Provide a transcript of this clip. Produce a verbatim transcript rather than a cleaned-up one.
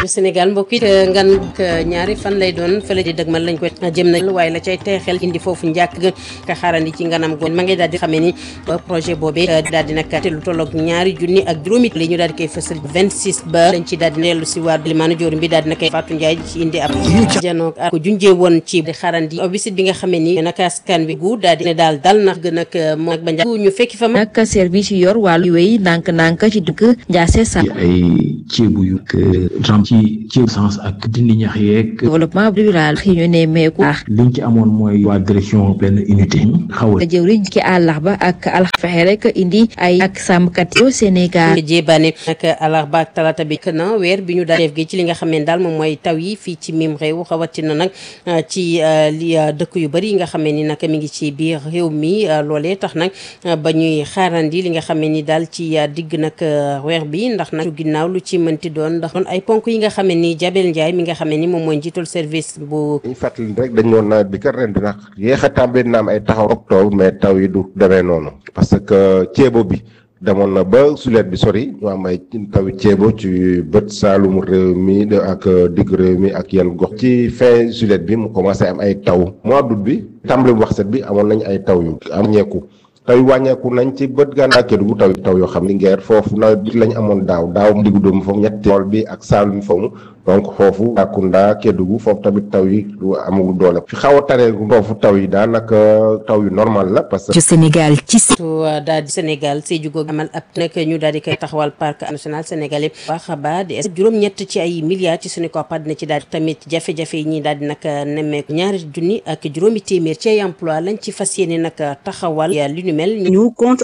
Sénégal mbokk yi ngan ñaari fan lay doon fële di dëgmal lañ ko jëm na waaye la cay teexel indi foofu njàkk ka xaarandi ci nganam goon ma ngay daal di xamee ni projet boobee daal di nag te lu tolloog ñaari junni ak juróomi li ñu daal di koy fësal vingt-six ba dañ ci daal di dellu si waat limaanu joorum bi daal di na koy Fatou Ndiaye ci indi ab janoog ak ko junjee woon ci di xaarandi wisit bi nga xamee ni nag askan wi gu daal di ne daal dal na gën ak moo ak ba njàkk ñu fekki fa ma nag service yor wàllu wéy ndànk-ndànk ci dëkk Ndiassé sa ay ceebu yu ram ci ceebu sens ak dindi ñax yeeg développement rural yi ñu ne meeku liñ ci amoon mooy waa direction benn unité xaw a jëwriñ ki àllarba ak àllarba fexe rek indi ay ak sàmmkat yo Sénégal jébaane nag àllarba ak talaata bi na weer bi ñu daal def gi ci li nga xam ne daal moom mooy taw yi fii ci mim réew xawatina nag ci li dëkk yu bëri yi nga xam ne ni nag mi ngi ci biir réew mi loolee tax nag ba ñuy xaarandi li nga xam ne ni daal ci digg nag weer bi ndax nag ginnaaw lu ci mënti doon ndax doon ay ponk yi nga xam ne ni Jabel Ndiaye mi nga xam ne ni moom mooy njiitul service bu ñu fàttali rek dañ doon nawet bi kat ren dina yéex a tàmbali na am ay taxaw octobre mais taw yi du demee noonu parce que ceebo bi demoon na ba sulet bi sori ñu am ay tawi ceebo ci bët saalum réew mi ak digg réew mi ak yenn gox ci fin sulet bi mu commencé am ay taw mois d'août bi tàmbali bu waxset bi amoon nañ ay taw yu am ñeeku taw yi wàññeeku nañ ci bët gànnaar Kédougou taw taw yoo xam ni ngeer foofu nawet bi lañ amoon daaw daaw diggu dóomu foofu ñetti tool bi ak saalum foofu donc foofu Tambacounda Kédougou foofu tamit taw yi lu amul doole fi xaw a taree foofu taw yi daanaka taw yu normal la parce que ci Sénégal ci daal di Sénégal Sédhiou googu amal ab nag ñu daal di koy taxawal parc national sénégalais baax a baax di juróom-ñett ci ay milliards ci suñu koppar dina ci daal tamit jafe-jafe yi ñi daal di nag nemmeeku ñaari junni ak juróomi téeméer ci ay emploi lañ ci fas yéene nag taxawal li nu mel ñu compte